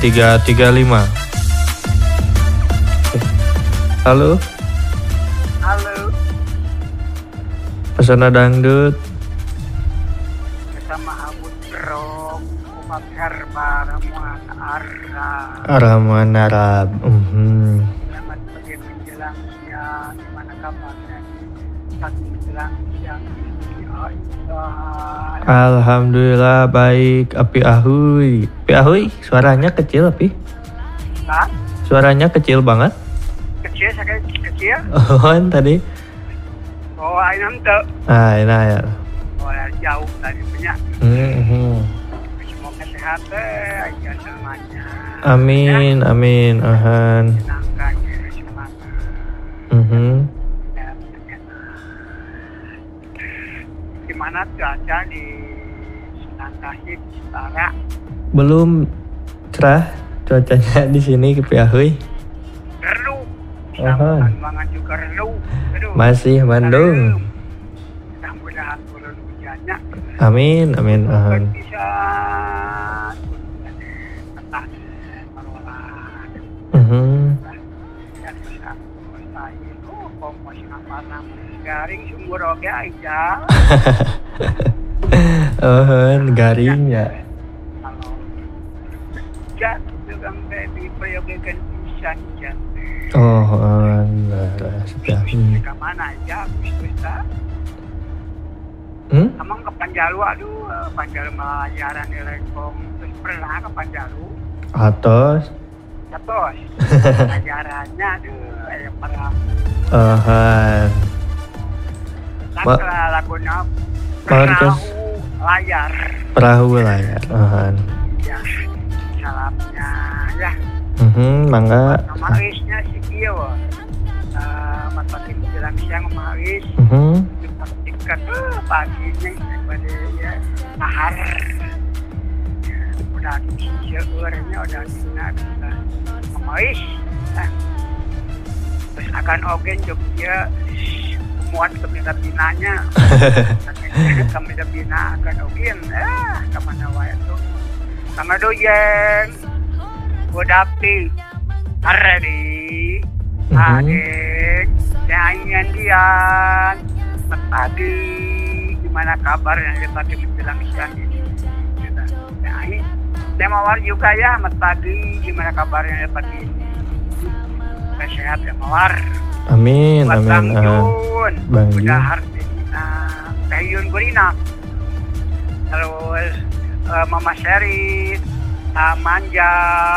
335. Halo, Halo, pesona dangdut. bersama Abu Trok, umat herba, ramuan arah. Ramuan Arab. Selamat pagi menjelang siang, gimana kabarnya? Pagi menjelang siang, Alhamdulillah baik. Api ahui. Api ahui, suaranya kecil Api. Hah? Suaranya kecil banget. Kecil, saya kecil. Oh, tadi. Oh, ini untuk. Enak ya. Oh, jauh tadi punya. Semoga sehat, aja semuanya. Amin, amin. Ahan. Senangkan, semangat. Gimana cuaca di Sinangkahi, Setara? Belum cerah cuacanya di sini Api ahui. Redup. Aha. Mangan juga redup. Aduh. Masih Bandung. Mudah-mudahan turun hujannya. Amin, amin. Ahan. Bisa tetap merolah. Dan bisa selesai. Kompos apa garing sumur oke aja. Garing ya. Kalau hujan itu kan diperyogikan bisa hujan. Ke mana aja bisa. Emang ke Panjalu, aduh, Panjalu Malayaran di Lekong. Terus pernah ke Panjalu. Atos. Pelajarannya, aduh, para. Lah lagunya Perahu layar. Ya, salamnya, ya. Mangga. Nama Isnya si Kio. Matakin bilang siang sama Is. Pastikan paginya pada ya nahar. Udah di seurnya udah bisa sama Is. Terus akan ogen Jogja muat ke bina-binanya. Kami bina akan ogen. Kemana wae tuh. Sama doyen. Godapi. Aredi. Adik. Nyanyian Dian. Pagi. Gimana kabar yang pagi menjelang siang ini? Mawar juga ya, pagi. Gimana kabarnya pagi ini? Sehat ya Mawar. Amin, buat amin. Bang Jun. Udah hartina. Kayun Gurina. Terus Mama Seri. Manja.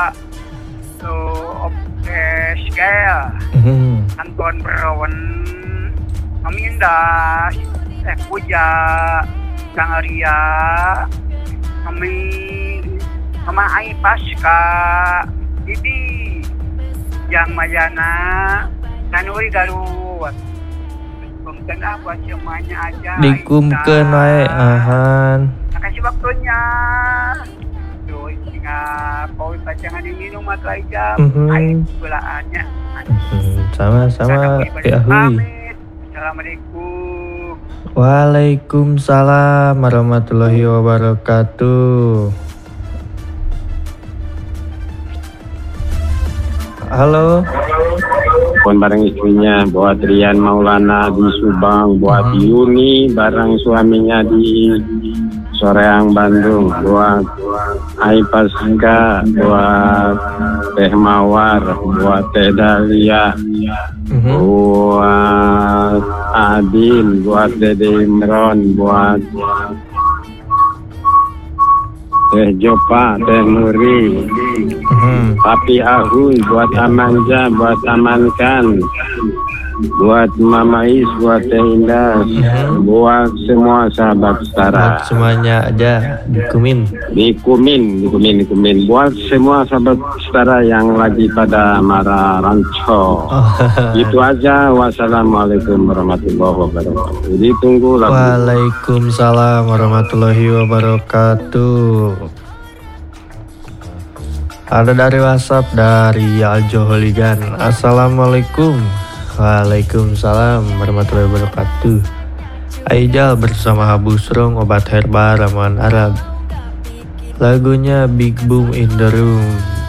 Oke, Scale. Anton Berawan. Amindas. Puja. Kang Arya. Mama Ai Pasca. Didi. Yang Mayana. Kanuri Garut. Kumken buat semuanya aja. Dikumken wae ahan. Makasih waktunya. Tuh, ingat poin pacangan diminum atau aja. Air gulaannya. Sama-sama Api ahui. Assalamualaikum. Waalaikumsalam warahmatullahi wabarakatuh. Halo. Pun bareng istrinya, buat Rian Maulana di Subang, buat Yuni bareng suaminya di Soreang Bandung, buat Ai Pasca, buat Teh Mawar, buat Teh Dahlia, buat Adin, buat Dede Imron, buat Teh Jopa, Teh Nuri, Api ahui, buat Amanja, buat Amankan, buat Mama Is, buat Teh Indah, buat semua sahabat setara. Buat semuanya aja dikumin. Buat semua sahabat setara yang lagi pada marah ranco. Itu aja. Wassalamualaikum warahmatullahi wabarakatuh. Ditunggu lagu. Waalaikumsalam warahmatullahi wabarakatuh. Ada dari WhatsApp dari Aljo Holigan. Assalamualaikum. Waalaikumsalam warahmatullahi wabarakatuh. Aijal bersama Abu Srong, obat herba ramuan Arab. Lagunya Big Boom in the Room.